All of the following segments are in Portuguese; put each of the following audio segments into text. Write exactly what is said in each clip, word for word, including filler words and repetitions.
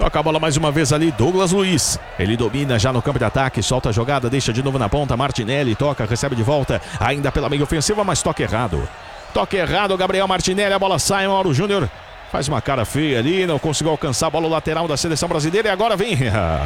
Toca a bola mais uma vez ali, Douglas Luiz. Ele domina já no campo de ataque, solta a jogada, deixa de novo na ponta. Martinelli toca, recebe de volta, ainda pela meia ofensiva, mas toque errado. Toque errado, Gabriel Martinelli, a bola sai, Mauro Júnior faz uma cara feia ali, não conseguiu alcançar a bola lateral da seleção brasileira e agora vem.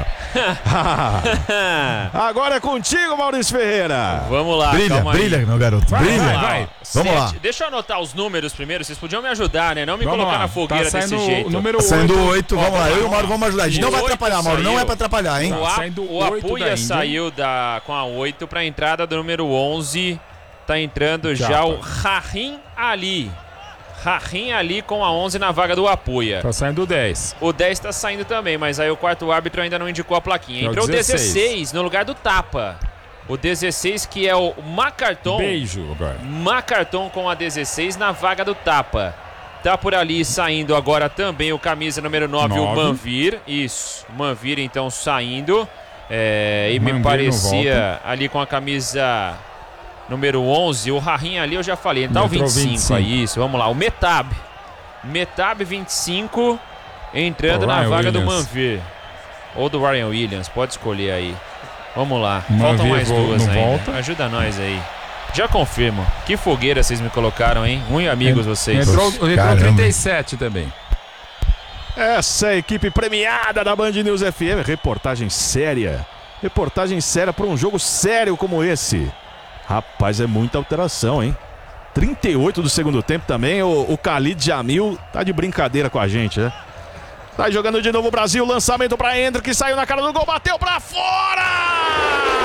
Agora é contigo, Maurício Ferreira. Vamos lá, brilha, calma brilha, aí. meu garoto, vai, brilha. Vai, vai. Vamos lá. Deixa eu anotar os números primeiro, vocês podiam me ajudar, né? Não me vamos colocar lá. na fogueira tá desse jeito. Número Tá saindo oito, vamos lá, eu e o Mauro vamos ajudar. A gente não vai atrapalhar, Mauro, não é pra atrapalhar, hein? O, a, saindo o Apuia saiu da, com a oito para a entrada do número onze. Tá entrando já, já o Rahim Ali. Rahim Ali com a onze na vaga do Apuia. Tá saindo o dez. O dez tá saindo também, mas aí o quarto árbitro ainda não indicou a plaquinha. Entrou o dezesseis no lugar do Tapa. O dezesseis que é o Macarton. Beijo agora. Macarton com a dezesseis na vaga do Tapa. Tá por ali saindo agora também o camisa número nove, o Manvir. Isso, Manvir então saindo. É, e me parecia ali com a camisa número onze, o Rahim ali eu já falei, ele tá o vinte e cinco aí, isso, vamos lá, o Metab. Metab vinte e cinco entrando na vaga do Manvir. Ou do Ryan Williams, pode escolher aí. Vamos lá, faltam mais duas ainda. Volta. Ajuda nós aí. Já confirmo. Que fogueira vocês me colocaram, hein? Muito amigos vocês. Entrou, entrou trinta e sete também. Essa é a equipe premiada da Band News F M. Reportagem séria. Reportagem séria para um jogo sério como esse. Rapaz, é muita alteração, hein? trinta e oito do segundo tempo também. O, o Khalid Jamil tá de brincadeira com a gente, né? Tá jogando de novo o Brasil. Lançamento para Hendrick, que saiu na cara do gol, bateu para fora!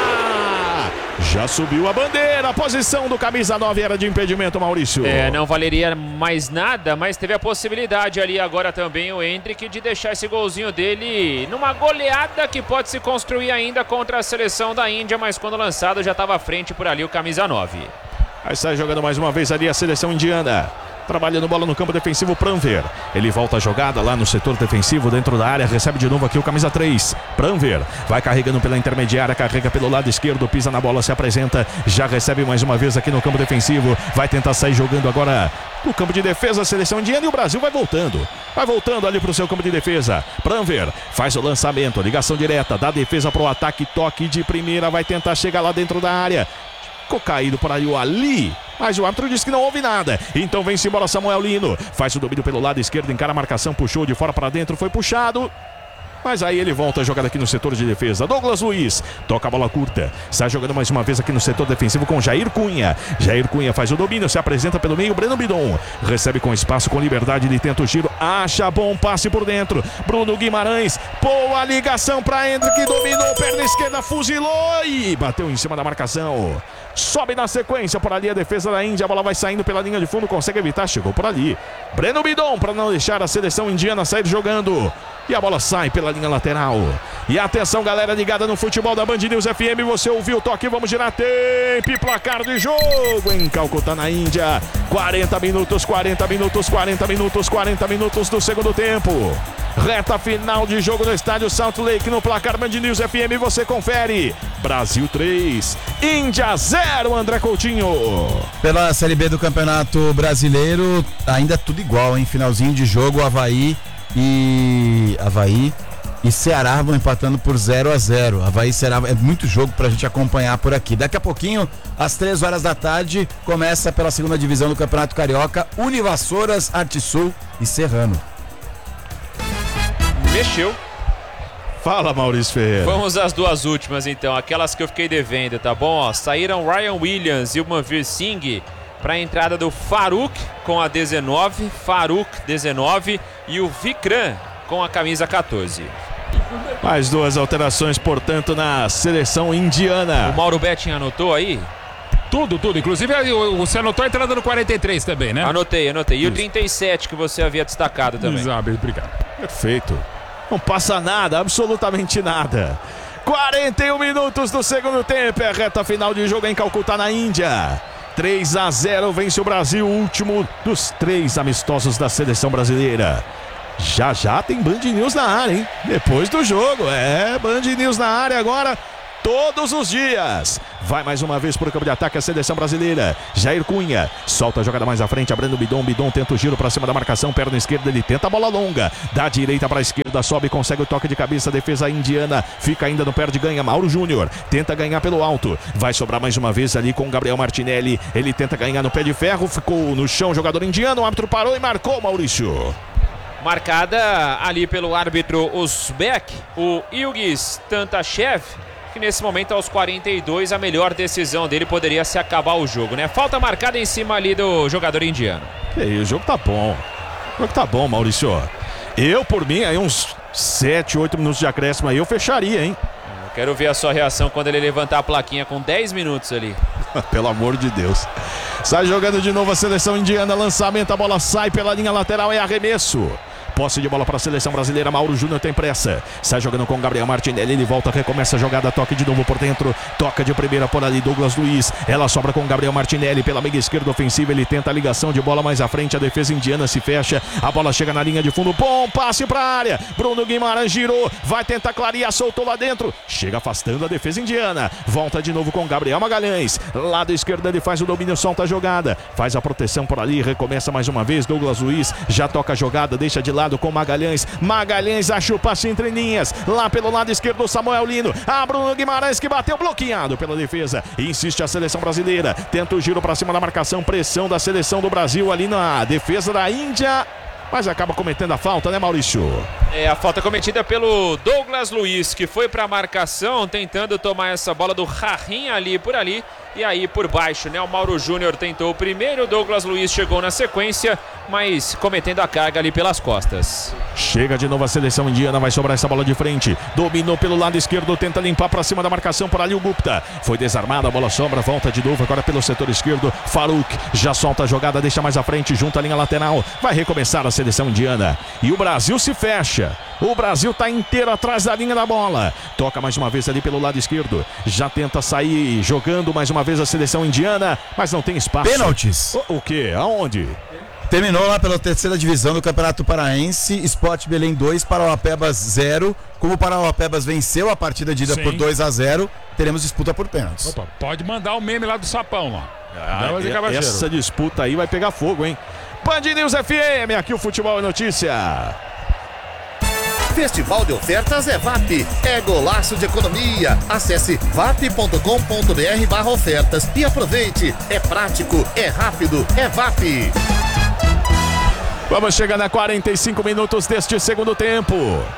Já subiu a bandeira. A posição do camisa nove era de impedimento, Maurício. É, não valeria mais nada, mas teve a possibilidade ali agora também o Hendrick de deixar esse golzinho dele numa goleada que pode se construir ainda contra a seleção da Índia, mas quando lançado já estava à frente por ali o camisa nove. Aí sai jogando mais uma vez ali a seleção indiana. Trabalhando bola no campo defensivo, Pranver. Ele volta a jogada lá no setor defensivo, dentro da área. Recebe de novo aqui o camisa três. Pranver vai carregando pela intermediária, carrega pelo lado esquerdo, pisa na bola, se apresenta. Já recebe mais uma vez aqui no campo defensivo. Vai tentar sair jogando agora no campo de defesa a seleção indiana e o Brasil vai voltando. Vai voltando ali para o seu campo de defesa. Pranver faz o lançamento, ligação direta, dá defesa para o ataque, toque de primeira. Vai tentar chegar lá dentro da área. Ficou caído por aí o Ali, mas o árbitro disse que não houve nada. Então vem-se embora Samuel Lino. Faz o domínio pelo lado esquerdo, encara a marcação, puxou de fora para dentro, foi puxado. Mas aí ele volta a jogar aqui no setor de defesa. Douglas Luiz toca a bola curta. Está jogando mais uma vez aqui no setor defensivo com Jair Cunha. Jair Cunha faz o domínio, se apresenta pelo meio. Breno Bidon recebe com espaço, com liberdade. Ele tenta o giro, acha bom passe por dentro. Bruno Guimarães, boa ligação para Hendrick, dominou, perna esquerda, fuzilou e bateu em cima da marcação. Sobe na sequência por ali a defesa da Índia. A bola vai saindo pela linha de fundo, consegue evitar, chegou por ali. Breno Bidon para não deixar a seleção indiana sair jogando. E a bola sai pela linha lateral. E atenção, galera ligada no futebol da Band News F M. Você ouviu o toque, vamos girar tempo e placar de jogo em Calcutá, na Índia. quarenta minutos, quarenta minutos, quarenta minutos, quarenta minutos do segundo tempo. Reta final de jogo no estádio Salt Lake. No placar Band News F M você confere. Brasil três, Índia zero, André Coutinho. Pela Série B do Campeonato Brasileiro, ainda tudo igual, hein? Finalzinho de jogo, Avaí e Avaí e Ceará vão empatando por zero a zero. Avaí e Ceará é muito jogo pra gente acompanhar por aqui. Daqui a pouquinho, às três horas da tarde, começa pela segunda divisão do Campeonato Carioca, Univassouras, Artisul e Serrano. Mexeu. Fala, Maurício Ferreira. Vamos às duas últimas então, aquelas que eu fiquei devendo, tá bom? Ó, saíram Ryan Williams e o Manvir Singh para a entrada do Faruk com a dezenove, Faruk dezenove e o Vikram com a camisa quatorze. Mais duas alterações, portanto, na seleção indiana. O Mauro Betting anotou aí? Tudo, tudo. Inclusive, você anotou a entrada no quarenta e três também, né? Anotei, anotei. E Isso. o trinta e sete que você havia destacado também. Exato, obrigado. Perfeito. Não passa nada, absolutamente nada. quarenta e um minutos do segundo tempo. É a reta final de jogo em Calcutá, na Índia. três a zero vence o Brasil, último dos três amistosos da seleção brasileira. Já já tem Band News na área, hein? Depois do jogo, é Band News na área agora, todos os dias. Vai mais uma vez por campo de ataque a seleção brasileira. Jair Cunha solta a jogada mais à frente, abrindo o Bidon. Bidon tenta o giro para cima da marcação, perna esquerda, ele tenta a bola longa. Da direita para a esquerda, sobe, consegue o toque de cabeça. Defesa indiana, fica ainda no perde, ganha. Mauro Júnior tenta ganhar pelo alto. Vai sobrar mais uma vez ali com o Gabriel Martinelli. Ele tenta ganhar no pé de ferro, ficou no chão, jogador indiano. O árbitro parou e marcou, Maurício. Marcada ali pelo árbitro Uzbek, o Ilgiz Tantashev, que nesse momento aos quarenta e dois a melhor decisão dele poderia se acabar o jogo, né? Falta marcada em cima ali do jogador indiano. E aí, o jogo tá bom. O jogo tá bom, Maurício. Eu, por mim, aí uns sete, oito minutos de acréscimo aí eu fecharia, hein? Eu quero ver a sua reação quando ele levantar a plaquinha com dez minutos ali. Pelo amor de Deus. Sai jogando de novo a seleção indiana. Lançamento, a bola sai pela linha lateral, é arremesso. Posse de bola para a seleção brasileira. Mauro Júnior tem pressa. Sai jogando com o Gabriel Martinelli. Ele volta, recomeça a jogada. Toque de novo por dentro. Toca de primeira por ali Douglas Luiz. Ela sobra com o Gabriel Martinelli pela meia esquerda ofensiva. Ele tenta a ligação de bola mais à frente. A defesa indiana se fecha. A bola chega na linha de fundo. Bom passe para a área. Bruno Guimarães girou. Vai tentar clarear. Soltou lá dentro. Chega afastando a defesa indiana. Volta de novo com o Gabriel Magalhães. Lado esquerdo ele faz o domínio. Solta a jogada. Faz a proteção por ali. Recomeça mais uma vez. Douglas Luiz já toca a jogada. Deixa de lado com Magalhães, Magalhães acha o passe entre linhas, lá pelo lado esquerdo Samuel Lino, a Bruno Guimarães que bateu bloqueado pela defesa, insiste a seleção brasileira, tenta o giro para cima da marcação, pressão da seleção do Brasil ali na defesa da Índia, mas acaba cometendo a falta, né, Maurício? É, a falta cometida pelo Douglas Luiz, que foi para a marcação, tentando tomar essa bola do Rahim ali por ali, e aí por baixo, né? O Mauro Júnior tentou o primeiro, o Douglas Luiz chegou na sequência, mas cometendo a carga ali pelas costas. Chega de novo a seleção indiana, vai sobrar essa bola de frente, dominou pelo lado esquerdo, tenta limpar para cima da marcação por ali o Gupta, foi desarmado, a bola sobra, volta de novo agora pelo setor esquerdo, Farouk já solta a jogada, deixa mais à frente, junta a linha lateral, vai recomeçar a seleção indiana, e o Brasil se fecha, o Brasil está inteiro atrás da linha da bola, toca mais uma vez ali pelo lado esquerdo, já tenta sair jogando mais uma vez a seleção indiana, mas não tem espaço. Pênaltis. O, o quê? Aonde? Terminou lá pela terceira divisão do Campeonato Paraense, Sport Belém dois, Parauapebas zero. Como o Parauapebas venceu a partida de ida Sim. por dois a zero, teremos disputa por pênaltis. Opa, pode mandar o meme lá do sapão, ó. Ah, essa disputa aí vai pegar fogo, hein? Band News F M, aqui o Futebol é Notícia. Festival de ofertas é V A P, é golaço de economia. Acesse vap ponto com ponto br barra ofertas e aproveite. É prático, é rápido, é V A P. Vamos chegando a quarenta e cinco minutos deste segundo tempo.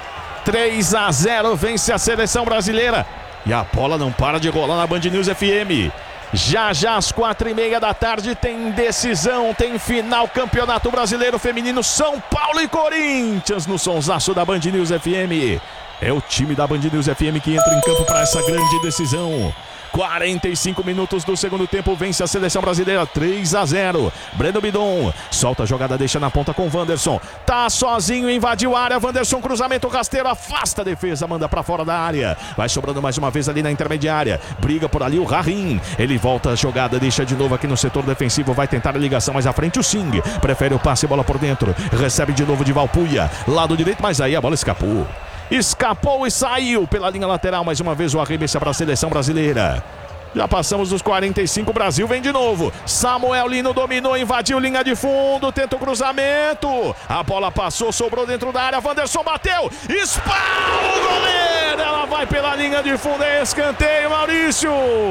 três a zero vence a seleção brasileira. E a bola não para de rolar na Band News F M. Já já às quatro e meia da tarde tem decisão, tem final Campeonato Brasileiro Feminino, São Paulo e Corinthians no sonsaço da Band News F M. É o time da Band News F M que entra em campo para essa grande decisão. quarenta e cinco minutos do segundo tempo, vence a seleção brasileira três a zero. Breno Bidon solta a jogada, deixa na ponta com Wanderson. Tá sozinho, invadiu a área. Wanderson, cruzamento rasteiro, afasta a defesa, manda pra fora da área. Vai sobrando mais uma vez ali na intermediária. Briga por ali o Rahim. Ele volta a jogada, deixa de novo aqui no setor defensivo. Vai tentar a ligação mais à frente. O Singh prefere o passe, bola por dentro. Recebe de novo de Valpuia. Lado direito, mas aí a bola escapou. Escapou e saiu pela linha lateral. Mais uma vez o arremesso para a seleção brasileira. Já passamos dos quarenta e cinco, o Brasil vem de novo. Samuel Lino dominou, invadiu linha de fundo, tenta o cruzamento. A bola passou, sobrou dentro da área. Wanderson bateu, espalma o goleiro. Ela vai pela linha de fundo, é escanteio, Maurício.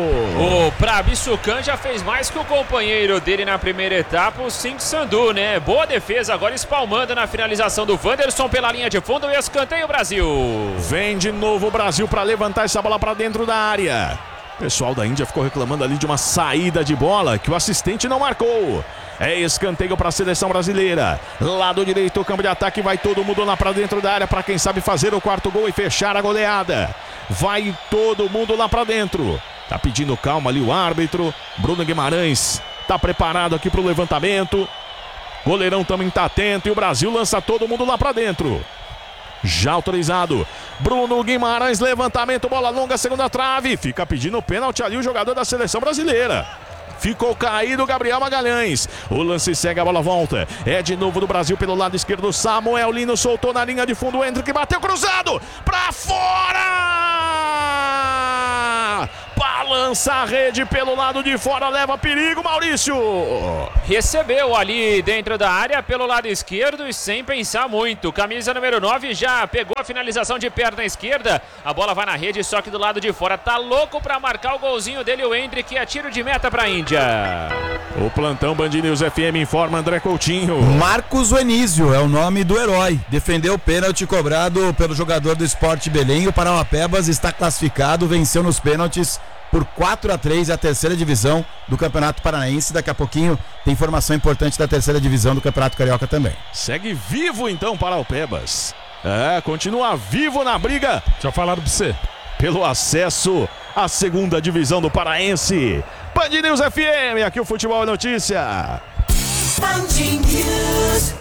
O Prabissucan já fez mais que o companheiro dele na primeira etapa, o Singh Sandhu, né? Boa defesa, agora espalmando na finalização do Wanderson pela linha de fundo e escanteio, Brasil. Vem de novo o Brasil para levantar essa bola para dentro da área. O pessoal da Índia ficou reclamando ali de uma saída de bola que o assistente não marcou. É escanteio para a seleção brasileira. Lado direito, o campo de ataque, vai todo mundo lá para dentro da área para quem sabe fazer o quarto gol e fechar a goleada. Vai todo mundo lá para dentro. Tá pedindo calma ali o árbitro. Bruno Guimarães tá preparado aqui para o levantamento. Goleirão também tá atento e o Brasil lança todo mundo lá para dentro. Já autorizado, Bruno Guimarães, levantamento, bola longa, segunda trave, fica pedindo pênalti ali o jogador da seleção brasileira. Ficou caído Gabriel Magalhães. O lance segue, a bola volta. É de novo do Brasil pelo lado esquerdo. Samuel Lino soltou na linha de fundo. O Hendrick bateu cruzado. Pra fora! balança a rede pelo lado de fora, leva perigo, Maurício. Recebeu ali dentro da área pelo lado esquerdo e sem pensar muito. Camisa número nove já pegou a finalização de perna esquerda. A bola vai na rede, só que do lado de fora. Tá louco pra marcar o golzinho dele, o Hendrick, é tiro de meta pra Índia. O plantão Band News F M informa André Coutinho. Marcos Anísio é o nome do herói. Defendeu o pênalti cobrado pelo jogador do Sport Belém. O Parauapebas está classificado, venceu nos pênaltis por quatro a três, é a terceira divisão do Campeonato Paranaense. Daqui a pouquinho tem informação importante da terceira divisão do Campeonato Carioca também. Segue vivo então Parauapebas. É, continua vivo na briga. Já falaram pra você. Pelo acesso à segunda divisão do Paraense. Band News F M, aqui o Futebol é Notícia. Band News.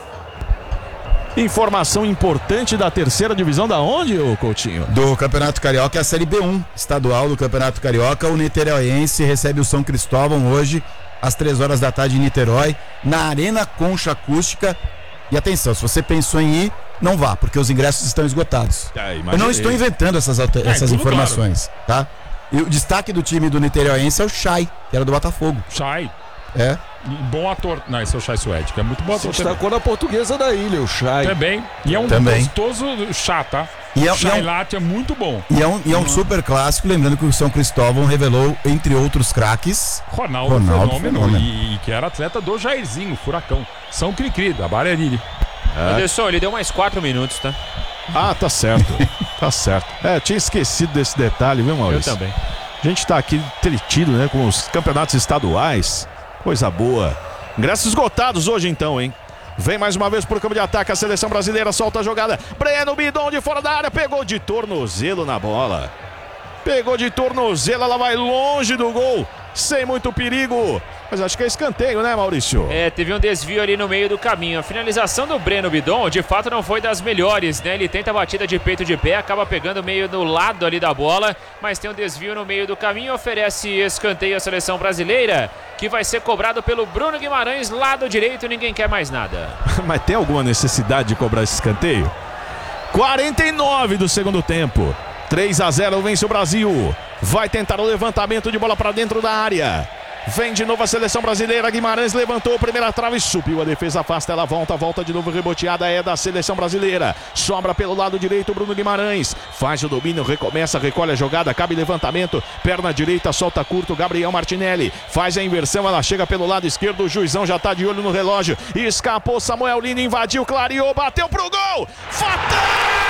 Informação importante da terceira divisão da onde, ô Coutinho? Do Campeonato Carioca, é a Série B um estadual do Campeonato Carioca. O Niteróiense recebe o São Cristóvão hoje, às três horas da tarde em Niterói, na Arena Concha Acústica. E atenção, se você pensou em ir, não vá, porque os ingressos estão esgotados. É, eu não estou inventando essas, alter... é, essas informações, claro. Tá? E o destaque do time do Niteróiense é o Chay, que era do Botafogo. Chay. É. Bom ator. Não, esse é o Chay Suede, que é muito bom ator. Você destacou na portuguesa da ilha, o Chay. Também. E é um também. gostoso chá, tá? E é, o Chay e é um, Latte é muito bom. E é um, e é um super clássico, lembrando que o São Cristóvão revelou, entre outros craques, Ronaldo, Ronaldo Fenômeno, Fenômeno. E, e que era atleta do Jairzinho, Furacão. São Cri-Cri, da Barelli. É. Anderson, ele deu mais quatro minutos, tá? Ah, tá certo. Tá certo. É, tinha esquecido desse detalhe, viu, Maurício? Eu também. A gente tá aqui entretido, né, com os campeonatos estaduais. Coisa boa. Ingressos esgotados hoje então, hein? Vem mais uma vez pro campo de ataque a seleção brasileira, solta a jogada. Breno Bidon de fora da área, pegou de tornozelo na bola. Pegou de tornozelo, ela vai longe do gol, sem muito perigo. Mas acho que é escanteio, né, Maurício? É, teve um desvio ali no meio do caminho. A finalização do Breno Bidon, de fato, não foi das melhores, né? Ele tenta a batida de peito de pé, acaba pegando meio do lado ali da bola, mas tem um desvio no meio do caminho, oferece escanteio à seleção brasileira, que vai ser cobrado pelo Bruno Guimarães, lado direito, ninguém quer mais nada. Mas tem alguma necessidade de cobrar esse escanteio? quarenta e nove do segundo tempo. três a zero vence o Brasil. Vai tentar o levantamento de bola para dentro da área. Vem de novo a seleção brasileira. Guimarães levantou a primeira trave, subiu a defesa, afasta, ela volta, volta de novo, reboteada é da seleção brasileira. Sobra pelo lado direito, Bruno Guimarães faz o domínio, recomeça, recolhe a jogada, cabe levantamento, perna direita, solta curto, Gabriel Martinelli faz a inversão, ela chega pelo lado esquerdo, o Juizão já tá de olho no relógio, escapou, Samuel Lino invadiu, clareou, bateu pro gol, fatal!